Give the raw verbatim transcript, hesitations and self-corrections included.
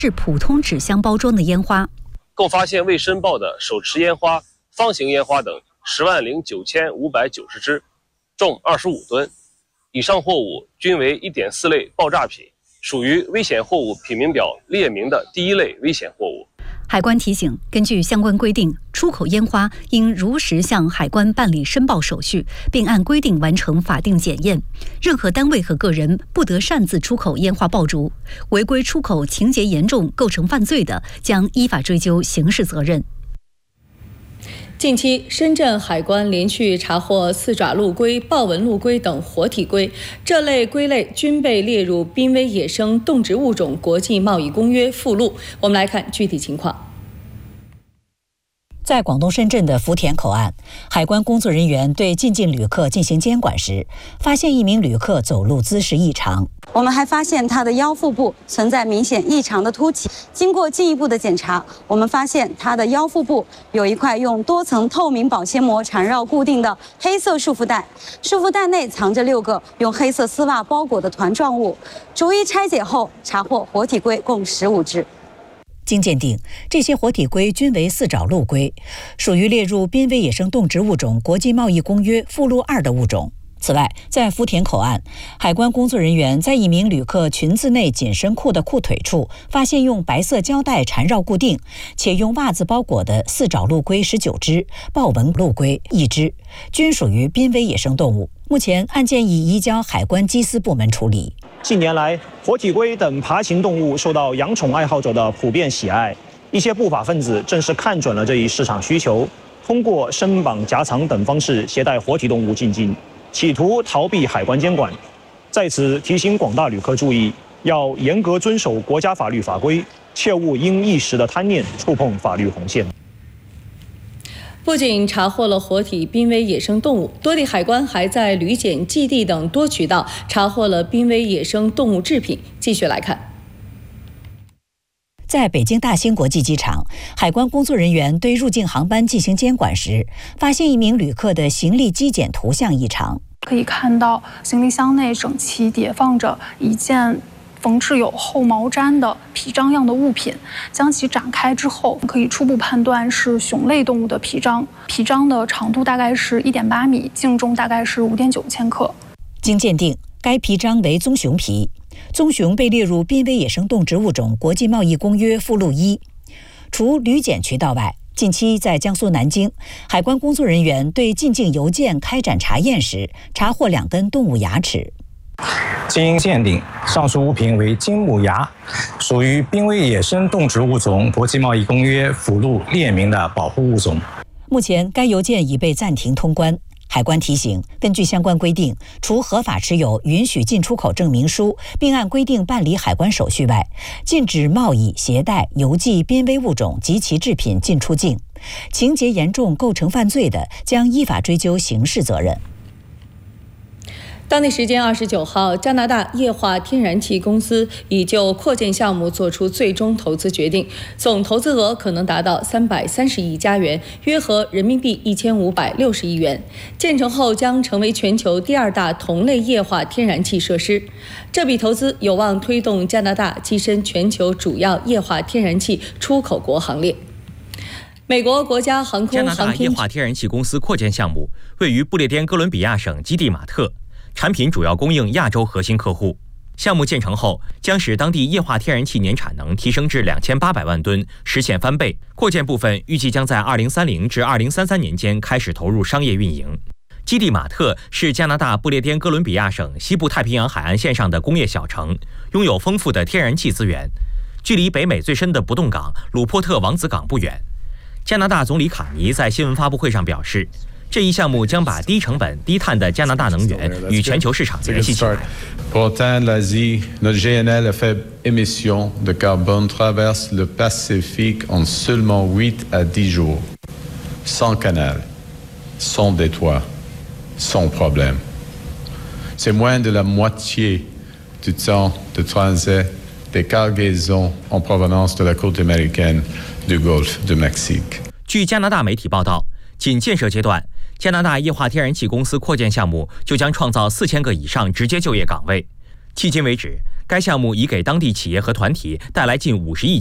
是普通纸箱包装的烟花。 共发现未申报的手持烟花、方形烟花等十万零九千五百九十支，重二十五吨。以上货物均为 一点四 类爆炸品，属于危险货物品名表列明的第一类危险货物。 海关提醒，根据相关规定，出口烟花应如实向海关办理申报手续，并按规定完成法定检验。任何单位和个人不得擅自出口烟花爆竹，违规出口情节严重，构成犯罪的，将依法追究刑事责任。 近期，深圳海关连续查获四爪陆龟、豹纹陆龟等活体龟，这类龟类均被列入濒危野生动植物种国际贸易公约附录。我们来看具体情况。 在广东深圳的福田口岸，海关工作人员对进境旅客进行监管时，发现一名旅客走路姿势异常。 我们还发现他的腰腹部存在明显异常的凸起。经过进一步的检查，我们发现他的腰腹部有一块用多层透明保鲜膜缠绕固定的黑色束缚带，束缚带内藏着六个用黑色丝袜包裹的团状物。逐一拆解后，查获活体龟共十五只。 经鉴定，这些活体龟均为四爪陆龟，属于列入濒危野生动植物种国际贸易公约附录二的物种。此外，在福田口岸，海关工作人员在一名旅客裙子内紧身裤的裤腿处发现用白色胶带缠绕固定且用袜子包裹的四爪陆龟十九只、豹纹陆龟一只，均属于濒危野生动物。目前案件已移交海关缉私部门处理。 近年来，活体龟等爬行动物受到养宠爱好者的普遍喜爱，一些不法分子正是看准了这一市场需求，通过伸绑、夹藏等方式携带活体动物进境，企图逃避海关监管。在此提醒广大旅客注意，要严格遵守国家法律法规，切勿因一时的贪念触碰法律红线。 不仅查获了活体濒危野生动物，多地海关还在旅检、寄递等多渠道查获了濒危野生动物制品。继续来看， 在北京大兴国际机场，海关工作人员对入境航班进行监管时，发现一名旅客的行李机检图像异常。 可以看到，行李箱内整齐叠放着一件缝制有厚毛毡的皮章样的物品，将其展开之后，可以初步判断是熊类动物的皮章。皮章的长度大概是 一点八米，净重大概是 五点九千克。 经鉴定，该皮章为棕熊皮。棕熊被列入濒危野生动植物种国际贸易公约附录一。除旅检渠道外，近期在江苏南京，海关工作人员对进境邮件开展查验时，查获两根动物牙齿。 经鉴定，上述物品为金木牙，属于濒危野生动植物种国际贸易公约附录列明的保护物种。 目前，该邮件已被暂停通关。海关提醒，根据相关规定，除合法持有允许进出口证明书，并按规定办理海关手续外，禁止贸易、携带、邮寄濒危物种及其制品进出境。情节严重，构成犯罪的，将依法追究刑事责任。 当地时间二十九号，加拿大液化天然气公司已就扩建项目作出最终投资决定，总投资额可能达到三百三十亿加元，约合人民币一千五百六十亿元。建成后将成为全球第二大同类液化天然气设施。这笔投资有望推动加拿大跻身全球主要液化天然气出口国行列。美国国家航空加拿大液化天然气公司扩建项目位于不列颠哥伦比亚省基地马特。产品主要供应亚洲核心客户。项目建成后，将使当地液化天然气年产能提升至两千八百万吨，实现翻倍。扩建部分预计将在二零三零至二零三三年间开始投入商业运营。基地马特是加拿大不列颠哥伦比亚省西部太平洋海岸线上的工业小城，拥有丰富的天然气资源，距离北美最深的不动港鲁珀特王子港不远。加拿大总理卡尼在新闻发布会上表示，这一项目将把低成本、低碳的加拿大能源与全球市场联系起来。 Pour atteindre l'Asie, notre G N L à faible émission de carbone traverse le Pacifique en seulement huit à dix jours, sans canal, sans détroit, sans problème. C'est moins de la moitié du temps de transit des cargaisons en provenance de la côte américaine du Golfe du Mexique. 据加拿大媒体报道，仅建设阶段，加拿大液化天然气公司扩建项目就将创造四千个以上直接就业岗位。迄今为止， 该项目已给当地企业和团体带来近五十亿